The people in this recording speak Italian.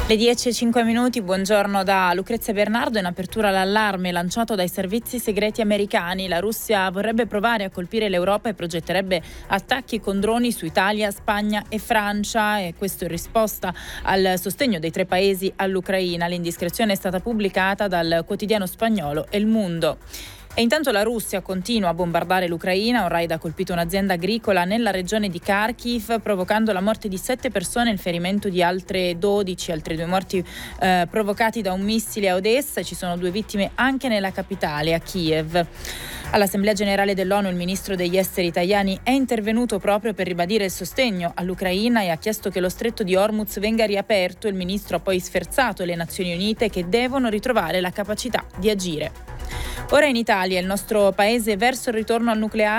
Le 10:05, buongiorno da Lucrezia Bernardo. In apertura l'allarme lanciato dai servizi segreti americani. La Russia vorrebbe provare a colpire l'Europa e progetterebbe attacchi con droni su Italia, Spagna e Francia, e questo in risposta al sostegno dei tre paesi all'Ucraina. L'indiscrezione è stata pubblicata dal quotidiano spagnolo El Mundo. E intanto la Russia continua a bombardare l'Ucraina. Un raid ha colpito un'azienda agricola nella regione di Kharkiv, provocando la morte di 7 persone e il ferimento di altre 12, altri 2 morti provocati da un missile a Odessa. Ci sono 2 vittime anche nella capitale, a Kiev. All'Assemblea Generale dell'ONU il ministro degli esteri Tajani è intervenuto proprio per ribadire il sostegno all'Ucraina e ha chiesto che lo stretto di Hormuz venga riaperto. Il ministro ha poi sferzato le Nazioni Unite, che devono ritrovare la capacità di agire. Ora in Italia, il nostro paese verso il ritorno al nucleare.